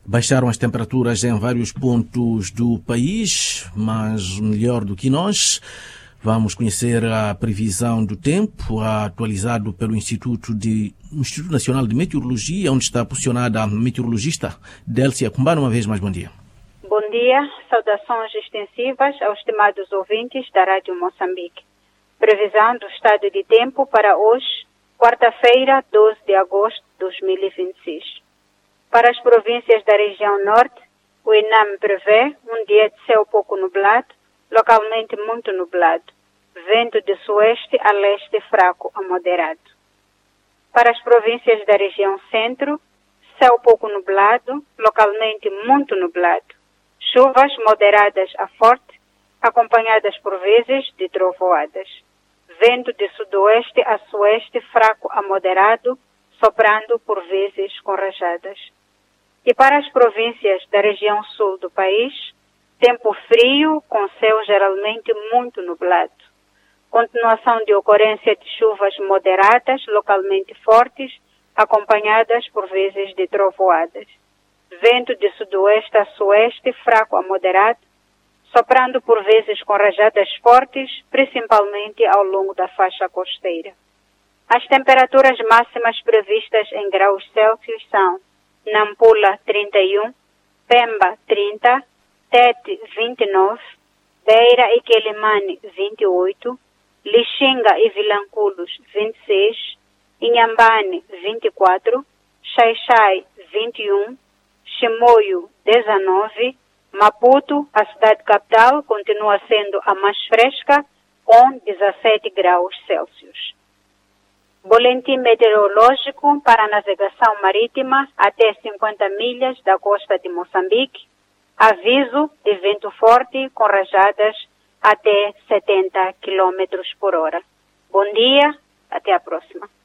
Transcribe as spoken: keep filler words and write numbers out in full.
Baixaram as temperaturas em vários pontos do país, mas melhor do que nós, vamos conhecer a previsão do tempo, atualizado pelo Instituto, de, Instituto Nacional de Meteorologia, onde está posicionada a meteorologista Délcia Cumbano. Uma vez mais, bom dia. Bom dia, saudações extensivas aos estimados ouvintes da Rádio Moçambique. Previsão do estado de tempo para hoje, quarta-feira, doze de agosto de dois mil e vinte e seis. Para as províncias da região norte, o INAME prevê um dia de céu pouco nublado, localmente muito nublado, vento de sueste a leste fraco a moderado. Para as províncias da região centro, céu pouco nublado, localmente muito nublado, chuvas moderadas a forte, acompanhadas por vezes de trovoadas, vento de sudoeste a sueste fraco a moderado, soprando por vezes com rajadas. E para as províncias da região sul do país, tempo frio com céu geralmente muito nublado. Continuação de ocorrência de chuvas moderadas, localmente fortes, acompanhadas por vezes de trovoadas. Vento de sudoeste a sueste, fraco a moderado, soprando por vezes com rajadas fortes, principalmente ao longo da faixa costeira. As temperaturas máximas previstas em graus Celsius são Nampula trinta e um, Pemba trinta, Tete vinte e nove, Beira e Quelimane vinte e oito, Lixinga e Vilanculos vinte e seis, Inhambane vinte e quatro, Xai-Xai vinte e um, Chimoio dezenove, Maputo, a cidade capital, continua sendo a mais fresca, com dezessete graus Celsius. Boletim meteorológico para a navegação marítima até cinquenta milhas da costa de Moçambique. Aviso de vento forte com rajadas até setenta quilômetros por hora. Bom dia, até a próxima.